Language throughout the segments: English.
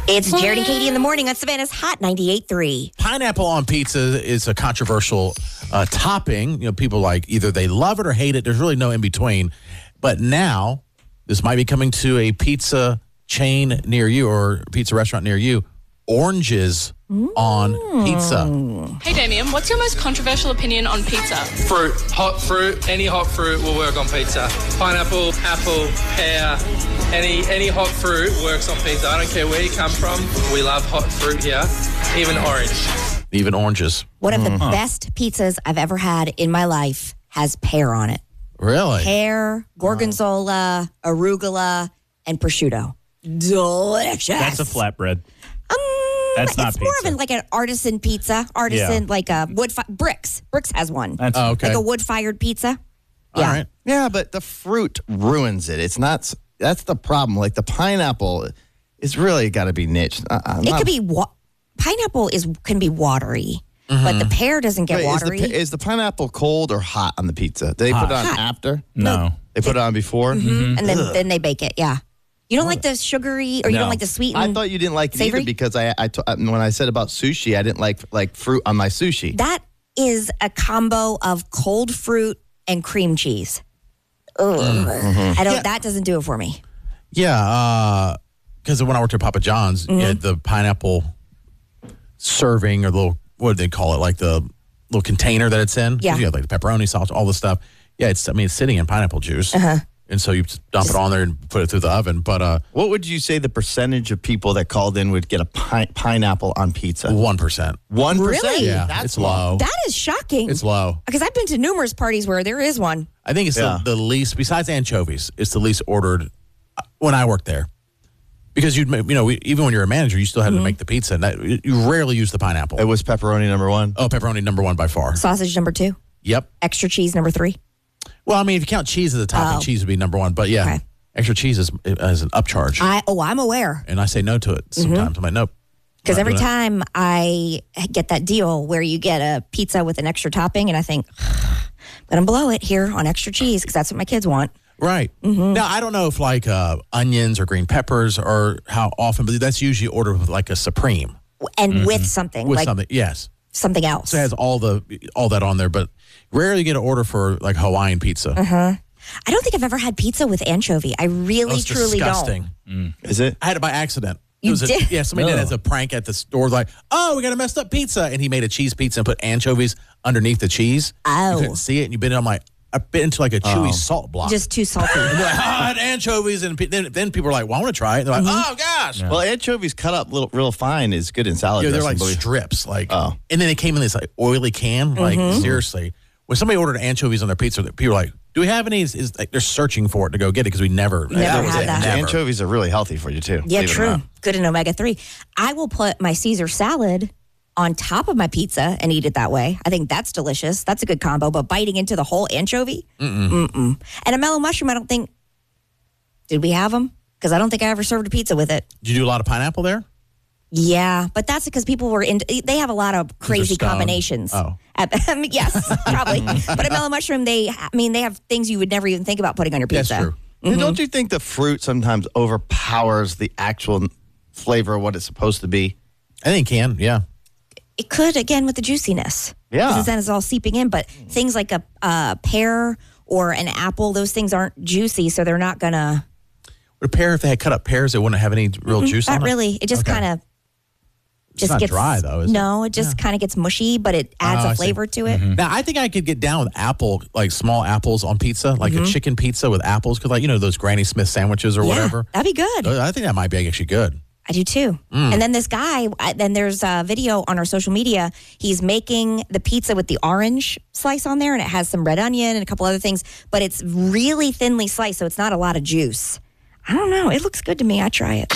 It's Jared and Katie in the morning on Savannah's Hot 98.3. Pineapple on pizza is a controversial topping. You know, people like either they love it or hate it. There's really no in between. But now, this might be coming to a pizza chain near you or pizza restaurant near you. Oranges on pizza. Hey Damien, what's your most controversial opinion on pizza? Fruit, hot fruit, any hot fruit will work on pizza. Pineapple, apple, pear, any hot fruit works on pizza. I don't care where you come from. We love hot fruit here, even orange. Even oranges. One of the best pizzas I've ever had in my life has pear on it. Really? Pear, gorgonzola, arugula, and prosciutto. Delicious. That's a flatbread. That's not it's pizza. more of like an artisan pizza. Like a Bricks. Bricks has one. That's okay. Like a wood-fired pizza. All right. Yeah, but the fruit ruins it. It's not. That's the problem. Like the pineapple is really got to be niched. It could be pineapple can be watery, but the pear doesn't get watery. Is the pineapple cold or hot on the pizza? Do they put it on after? No. They put it on before? And then they bake it, yeah. You don't like the sugary or you don't like the sweet and I thought you didn't like it savory? either because when I said about sushi, I didn't like fruit on my sushi. That is a combo of cold fruit and cream cheese. That doesn't do it for me. Yeah, because when I worked at Papa John's, you had the pineapple serving or the little, what do they call it, like the little container that it's in? Yeah. You have like the pepperoni sauce, all the stuff. Yeah, it's sitting in pineapple juice. And so you just dump it on there and put it through the oven. But what would you say the percentage of people that called in would get a pineapple on pizza? 1%. 1%? Really? Yeah, That's it's low. That is shocking. It's low. Because I've been to numerous parties where there is one. I think it's the least, besides anchovies, it's the least ordered when I worked there. Because even when you're a manager, you still had to make the pizza. And you rarely use the pineapple. It was pepperoni number one. Oh, pepperoni number one by far. Sausage number 2. Yep. Extra cheese number 3. Well, I mean, if you count cheese as a topping, cheese would be number one. But yeah, extra cheese is an upcharge. I'm aware. And I say no to it sometimes. I'm like, nope. Because every time I get that deal where you get a pizza with an extra topping, and I think, I'm going to blow it here on extra cheese because that's what my kids want. Right. Now, I don't know if like onions or green peppers or how often, but that's usually ordered with like a Supreme. And with something. With something, yes. Something else. So it has all that on there, but rarely get an order for like Hawaiian pizza. I don't think I've ever had pizza with anchovy. I really, truly disgusting. don't. Is it? I had it by accident. You did? Somebody did it as a prank at the store. Like, oh, we got a messed up pizza. And he made a cheese pizza and put anchovies underneath the cheese. Oh. You couldn't see it. And you bit it. I'm like, I bit into like a chewy salt block. Just too salty. And they're like, I had anchovies. And then people are like, well, I want to try it. And they're like, oh, gosh. Yeah. Well, anchovies cut up real fine is good in salad. Yeah, they're like dressing, strips. And then they came in this like oily can. Like, seriously. When somebody ordered anchovies on their pizza, people are like, do we have any? Is like they're searching for it to go get it because we never had that. Anchovies are really healthy for you, too. Yeah, true. Good in omega-3. I will put my Caesar salad on top of my pizza and eat it that way. I think that's delicious. That's a good combo. But biting into the whole anchovy? And a mellow mushroom, I don't think... Did we have them? Because I don't think I ever served a pizza with it. Did you do a lot of pineapple there? Yeah, but that's because people were they have a lot of crazy combinations. Oh. Yes, probably. But a mellow mushroom, they have things you would never even think about putting on your pizza. That's true. And don't you think the fruit sometimes overpowers the actual flavor of what it's supposed to be? I think it can, yeah. It could, again, with the juiciness. Yeah. Because then it's all seeping in. But things like a pear or an apple, those things aren't juicy, so they're not going to... Would a pear, if they had cut up pears, it wouldn't have any real juice on it? Not really. It just kind of... It's not dry, though, is it? No, it just kind of gets mushy, but it adds a flavor to it. Now, I think I could get down with apple, like small apples on pizza, like a chicken pizza with apples, because like, those Granny Smith sandwiches or whatever. That'd be good. I think that might be actually good. I do too. And then this guy, then there's a video on our social media. He's making the pizza with the orange slice on there, and it has some red onion and a couple other things, but it's really thinly sliced, so it's not a lot of juice. I don't know. It looks good to me. I try it.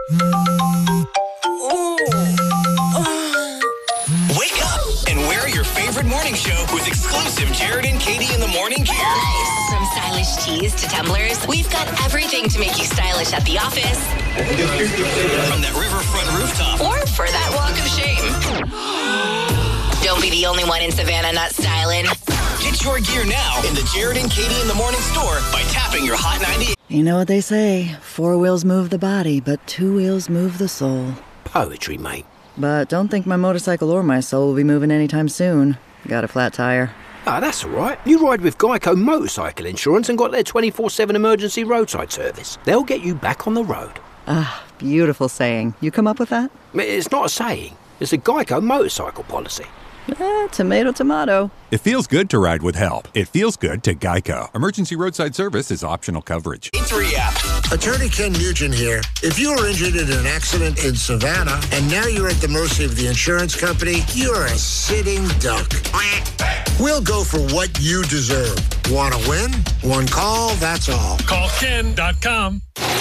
Wake up and wear your favorite morning show with exclusive Jared and Katie in the morning gear. Nice. From stylish tees to tumblers, we've got everything to make you stylish at the office. From that riverfront rooftop. Or for that walk of shame. Don't be the only one in Savannah not styling. Get your gear now in the Jared and Katie in the morning store by tapping your Hot 98. You know what they say, 4 wheels move the body, but 2 wheels move the soul. Poetry, mate. But don't think my motorcycle or my soul will be moving anytime soon. Got a flat tire. Ah, that's all right. You ride with Geico Motorcycle Insurance and got their 24/7 emergency roadside service. They'll get you back on the road. Ah, beautiful saying. You come up with that? It's not a saying. It's a Geico motorcycle policy. Tomato, tomato. It feels good to ride with help. It feels good to Geico. Emergency roadside service is optional coverage. A3 app. Attorney Ken Nugent here. If you were injured in an accident in Savannah and now you're at the mercy of the insurance company, you're a sitting duck. We'll go for what you deserve. Want to win? One call, that's all. Call Ken.com.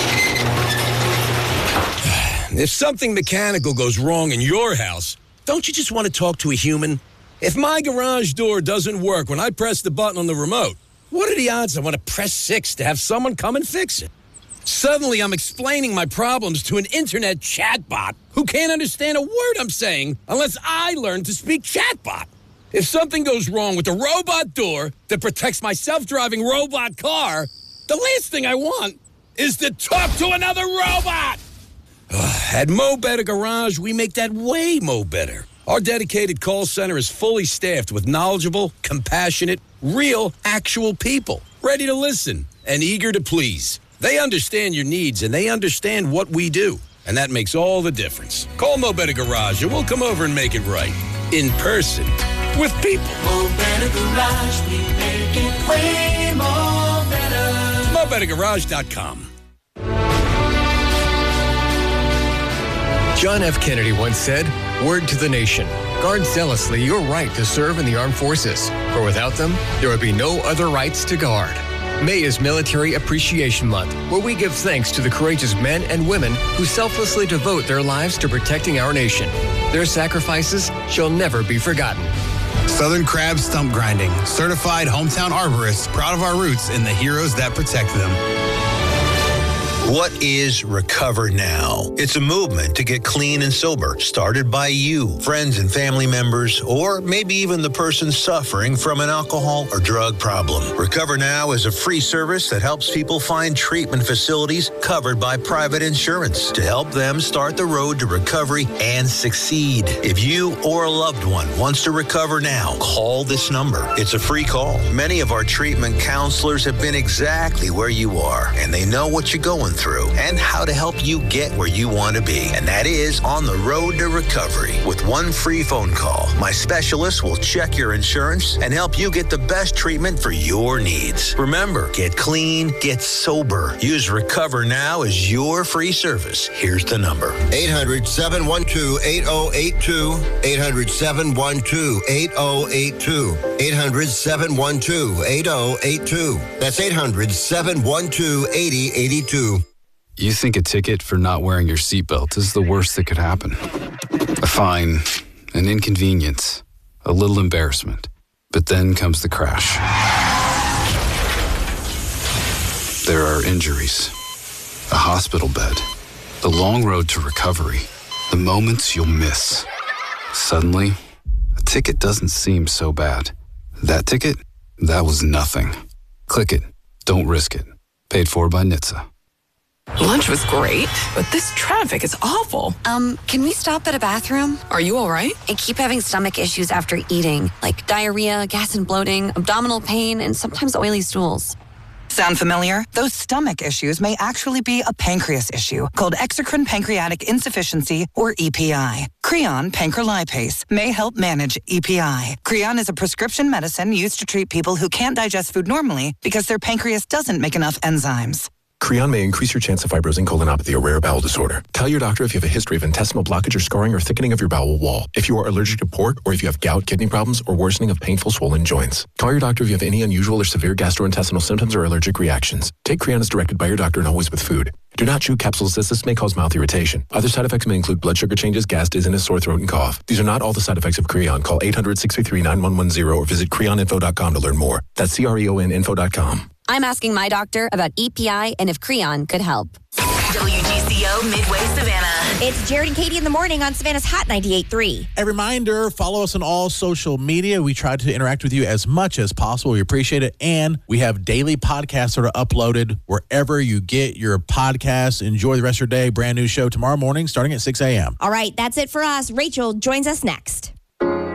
If something mechanical goes wrong in your house, don't you just want to talk to a human? If my garage door doesn't work when I press the button on the remote, what are the odds I want to press 6 to have someone come and fix it? Suddenly, I'm explaining my problems to an internet chatbot who can't understand a word I'm saying unless I learn to speak chatbot. If something goes wrong with the robot door that protects my self-driving robot car, the last thing I want is to talk to another robot. At Mo Better Garage, we make that way Mo Better. Our dedicated call center is fully staffed with knowledgeable, compassionate, real, actual people, ready to listen and eager to please. They understand your needs and they understand what we do, and that makes all the difference. Call Mo Better Garage and we'll come over and make it right. In person. With people. Mo Better Garage, we make it way more better. MoBetterGarage.com. John F. Kennedy once said, "Word to the nation. Guard zealously your right to serve in the armed forces, for without them, there would be no other rights to guard." May is Military Appreciation Month, where we give thanks to the courageous men and women who selflessly devote their lives to protecting our nation. Their sacrifices shall never be forgotten. Southern Crab Stump Grinding, certified hometown arborists, proud of our roots and the heroes that protect them. What is Recover Now? It's a movement to get clean and sober, started by you, friends and family members, or maybe even the person suffering from an alcohol or drug problem. Recover Now is a free service that helps people find treatment facilities covered by private insurance to help them start the road to recovery and succeed. If you or a loved one wants to recover now, call this number. It's a free call. Many of our treatment counselors have been exactly where you are, and they know what you're going through and how to help you get where you want to be. And that is on the road to recovery. With one free phone call, my specialist will check your insurance and help you get the best treatment for your needs. Remember, get clean, get sober. Use Recover Now as your free service. Here's the number. 800-712-8082. 800-712-8082. 800-712-8082. That's 800-712-8082. You think a ticket for not wearing your seatbelt is the worst that could happen. A fine, an inconvenience, a little embarrassment. But then comes the crash. There are injuries, a hospital bed, the long road to recovery, the moments you'll miss. Suddenly, a ticket doesn't seem so bad. That ticket, that was nothing. Click it. Don't risk it. Paid for by NHTSA. Lunch was great, but this traffic is awful. Can we stop at a bathroom? Are you all right? I keep having stomach issues after eating, like diarrhea, gas and bloating, abdominal pain, and sometimes oily stools. Sound familiar? Those stomach issues may actually be a pancreas issue called exocrine pancreatic insufficiency, or EPI. Creon pancrelipase may help manage EPI. Creon is a prescription medicine used to treat people who can't digest food normally because their pancreas doesn't make enough enzymes. Creon may increase your chance of fibrosing colonopathy, a rare bowel disorder. Tell your doctor if you have a history of intestinal blockage or scarring or thickening of your bowel wall. If you are allergic to pork, or if you have gout, kidney problems, or worsening of painful swollen joints. Call your doctor if you have any unusual or severe gastrointestinal symptoms or allergic reactions. Take Creon as directed by your doctor and always with food. Do not chew capsules as this may cause mouth irritation. Other side effects may include blood sugar changes, gas, dizziness, sore throat, and cough. These are not all the side effects of Creon. Call 800-633-9110 or visit creoninfo.com to learn more. That's creoninfo.com. I'm asking my doctor about EPI and if Creon could help. WGCO Midway Savannah. It's Jared and Katie in the morning on Savannah's Hot 98.3. A reminder, follow us on all social media. We try to interact with you as much as possible. We appreciate it. And we have daily podcasts that are uploaded wherever you get your podcasts. Enjoy the rest of your day. Brand new show tomorrow morning starting at 6 a.m. All right, that's it for us. Rachel joins us next.